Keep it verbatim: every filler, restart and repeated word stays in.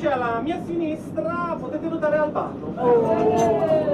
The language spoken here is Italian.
invece alla mia sinistra potete notare Albano. Oh.